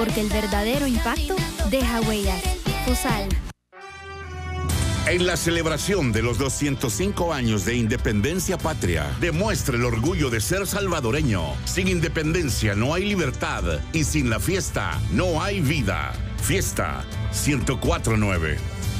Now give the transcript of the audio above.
porque el verdadero impacto deja huellas. FOSAL. En la celebración de los 205 años de independencia patria, demuestra el orgullo de ser salvadoreño. Sin independencia no hay libertad y sin la fiesta no hay vida. Fiesta 1049.